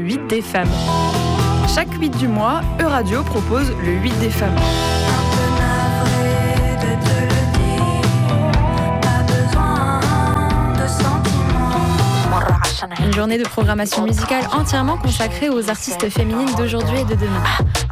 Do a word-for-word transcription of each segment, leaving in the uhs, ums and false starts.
huit des femmes. Chaque huit du mois, Euradio propose le huit des femmes. Une journée de programmation musicale entièrement consacrée aux artistes féminines d'aujourd'hui et de demain.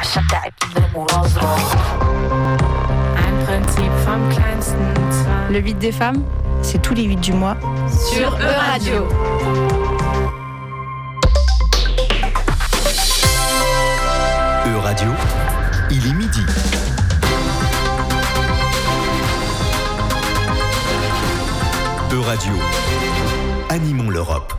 Le huit des femmes, c'est tous les huit du mois sur Euradio. Euradio, il est midi. Euradio, animons l'Europe.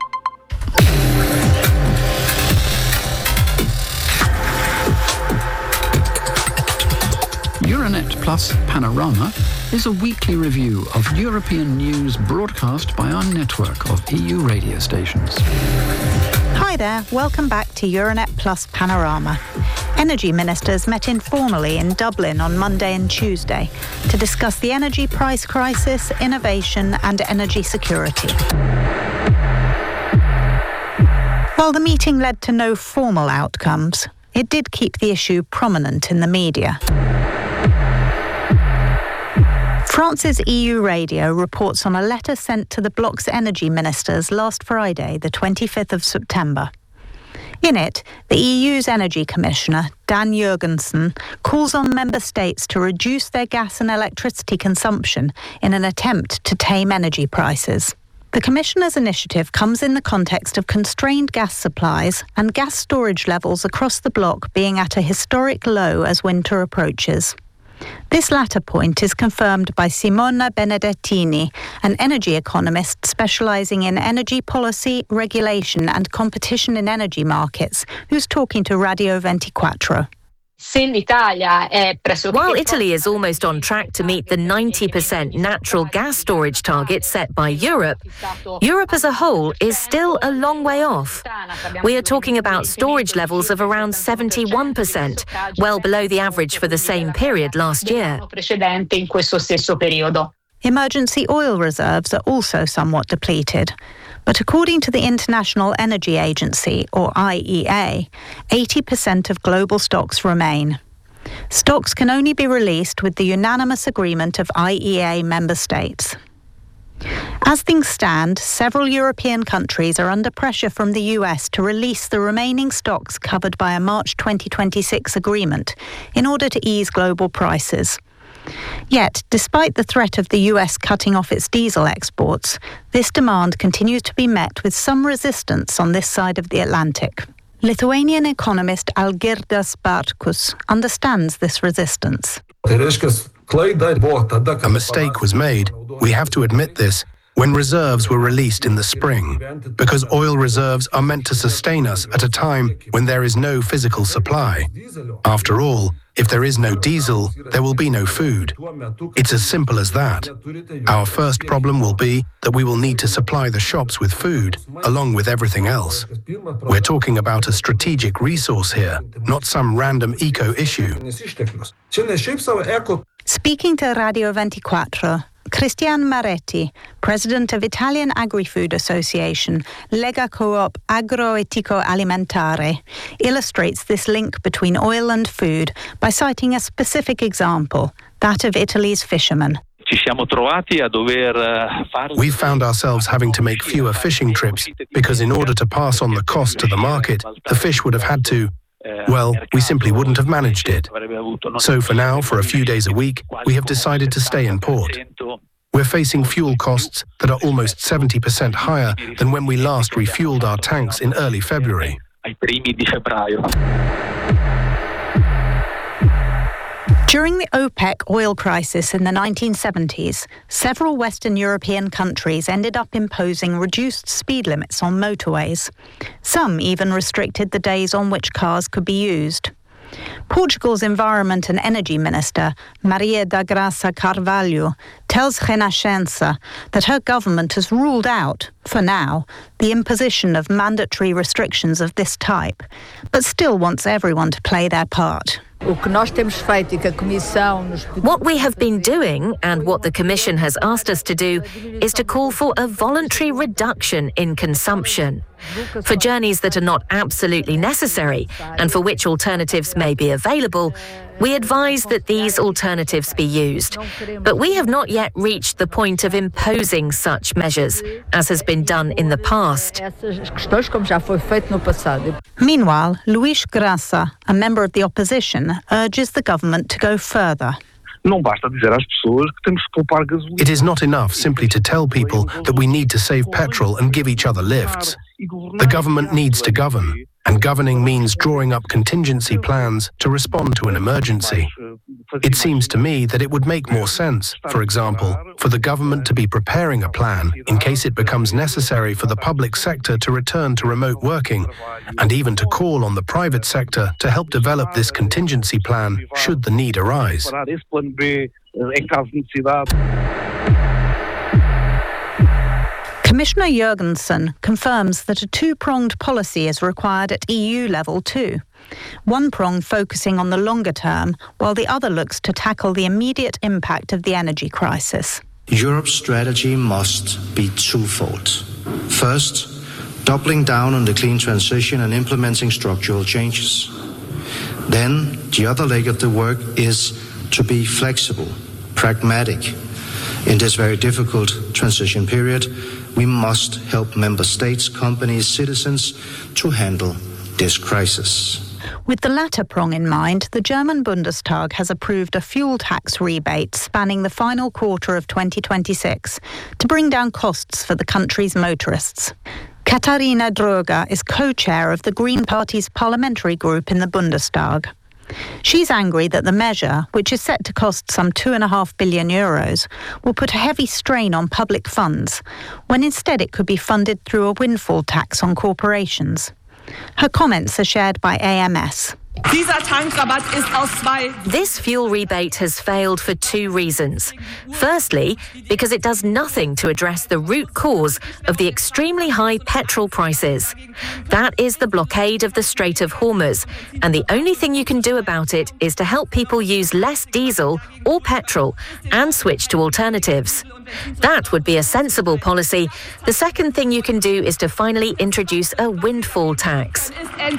Euronet Plus Panorama is a weekly review of European news broadcast by our network of E U radio stations. Hi there, welcome back to Euronet Plus Panorama. Energy ministers met informally in Dublin on Monday and Tuesday to discuss the energy price crisis, innovation and energy security. While the meeting led to no formal outcomes, it did keep the issue prominent in the media. France's E U radio reports on a letter sent to the bloc's energy ministers last Friday, the twenty-fifth of September. In it, the E U's Energy Commissioner, Dan Jurgensen, calls on member states to reduce their gas and electricity consumption in an attempt to tame energy prices. The Commissioner's initiative comes in the context of constrained gas supplies and gas storage levels across the bloc being at a historic low as winter approaches. This latter point is confirmed by Simona Benedettini, an energy economist specialising in energy policy, regulation and competition in energy markets, who's talking to Radio twenty-four. While Italy is almost on track to meet the ninety percent natural gas storage target set by Europe, Europe as a whole is still a long way off. We are talking about storage levels of around seventy-one percent, well below the average for the same period last year. Emergency oil reserves are also somewhat depleted. But according to the International Energy Agency, or I E A, eighty percent of global stocks remain. Stocks can only be released with the unanimous agreement of I E A member states. As things stand, several European countries are under pressure from the U S to release the remaining stocks covered by a March twenty twenty-six agreement in order to ease global prices. Yet, despite the threat of the U S cutting off its diesel exports, this demand continues to be met with some resistance on this side of the Atlantic. Lithuanian economist Algirdas Bartkus understands this resistance. A mistake was made, we have to admit this, when reserves were released in the spring, because oil reserves are meant to sustain us at a time when there is no physical supply. After all, if there is no diesel, there will be no food. It's as simple as that. Our first problem will be that we will need to supply the shops with food, along with everything else. We're talking about a strategic resource here, not some random eco-issue. Speaking to Radio twenty-four, Cristian Maretti, president of Italian Agri-Food Association, Lega Coop Agroetico Alimentare, illustrates this link between oil and food by citing a specific example, that of Italy's fishermen. We found ourselves having to make fewer fishing trips because in order to pass on the cost to the market, the fish would have had to, well, we simply wouldn't have managed it. So for now, for a few days a week, we have decided to stay in port. We're facing fuel costs that are almost seventy percent higher than when we last refueled our tanks in early February. During the OPEC oil crisis in the nineteen seventies, several Western European countries ended up imposing reduced speed limits on motorways. Some even restricted the days on which cars could be used. Portugal's Environment and Energy Minister, Maria da Graça Carvalho, tells Renascença that her government has ruled out, for now, the imposition of mandatory restrictions of this type, but still wants everyone to play their part. What we have been doing, and what the Commission has asked us to do, is to call for a voluntary reduction in consumption. For journeys that are not absolutely necessary, and for which alternatives may be available, we advise that these alternatives be used. But we have not yet reached the point of imposing such measures, as has been done in the past. Meanwhile, Luís Graça, a member of the opposition, urges the government to go further. It is not enough simply to tell people that we need to save petrol and give each other lifts. The government needs to govern, and governing means drawing up contingency plans to respond to an emergency. It seems to me that it would make more sense, for example, for the government to be preparing a plan in case it becomes necessary for the public sector to return to remote working, and even to call on the private sector to help develop this contingency plan should the need arise. Commissioner Jørgensen confirms that a two-pronged policy is required at E U level too. One prong focusing on the longer term, while the other looks to tackle the immediate impact of the energy crisis. Europe's strategy must be twofold. First, doubling down on the clean transition and implementing structural changes. Then, the other leg of the work is to be flexible, pragmatic. In this very difficult transition period, we must help member states, companies, citizens to handle this crisis. With the latter prong in mind, the German Bundestag has approved a fuel tax rebate spanning the final quarter of twenty twenty-six to bring down costs for the country's motorists. Katharina Droger is co-chair of the Green Party's parliamentary group in the Bundestag. She's angry that the measure, which is set to cost some two and a half billion euros, will put a heavy strain on public funds, when instead it could be funded through a windfall tax on corporations. Her comments are shared by A M S. This fuel rebate has failed for two reasons. Firstly, because it does nothing to address the root cause of the extremely high petrol prices. That is the blockade of the Strait of Hormuz, and the only thing you can do about it is to help people use less diesel or petrol and switch to alternatives. That would be a sensible policy. The second thing you can do is to finally introduce a windfall tax.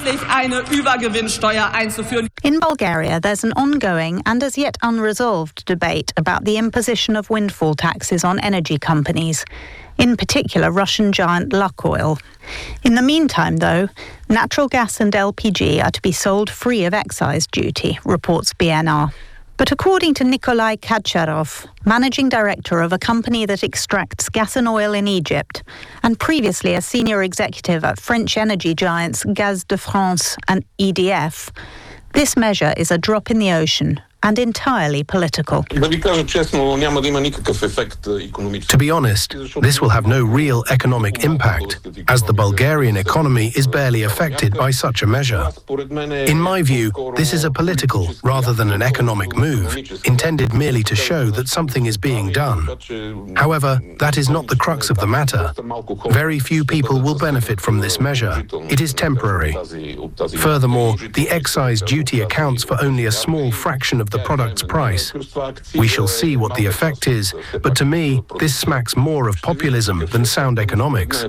In Bulgaria, there's an ongoing and as yet unresolved debate about the imposition of windfall taxes on energy companies, in particular Russian giant Lukoil. In the meantime, though, natural gas and L P G are to be sold free of excise duty, reports B N R. But according to Nikolai Kacharov, managing director of a company that extracts gas and oil in Egypt, and previously a senior executive at French energy giants Gaz de France and E D F, this measure is a drop in the ocean and entirely political. To be honest, this will have no real economic impact, as the Bulgarian economy is barely affected by such a measure. In my view, this is a political rather than an economic move, intended merely to show that something is being done. However, that is not the crux of the matter. Very few people will benefit from this measure. It is temporary. Furthermore, the excise duty accounts for only a small fraction of the product's price. We shall see what the effect is, but to me, this smacks more of populism than sound economics.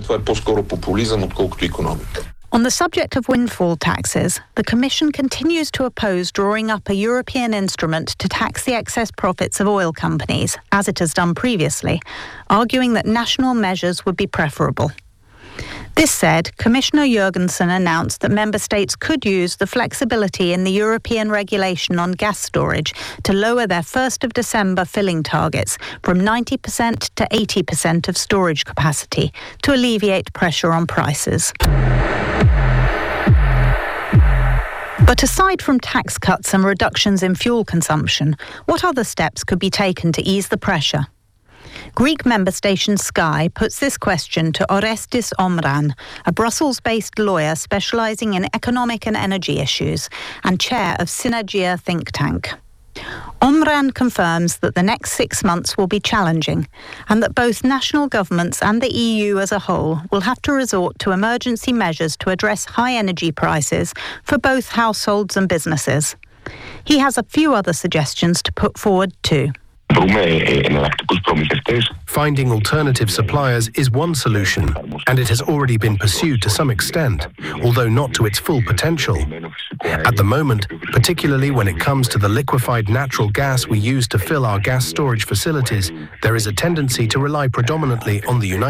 On the subject of windfall taxes, the Commission continues to oppose drawing up a European instrument to tax the excess profits of oil companies, as it has done previously, arguing that national measures would be preferable. This said, Commissioner Jørgensen announced that member states could use the flexibility in the European regulation on gas storage to lower their first of December filling targets from ninety percent to eighty percent of storage capacity to alleviate pressure on prices. But aside from tax cuts and reductions in fuel consumption, what other steps could be taken to ease the pressure? Greek member station Sky puts this question to Orestis Omran, a Brussels-based lawyer specialising in economic and energy issues and chair of Synergia think tank. Omran confirms that the next six months will be challenging and that both national governments and the E U as a whole will have to resort to emergency measures to address high energy prices for both households and businesses. He has a few other suggestions to put forward too. Finding alternative suppliers is one solution, and it has already been pursued to some extent, although not to its full potential. At the moment, particularly when it comes to the liquefied natural gas we use to fill our gas storage facilities, there is a tendency to rely predominantly on the United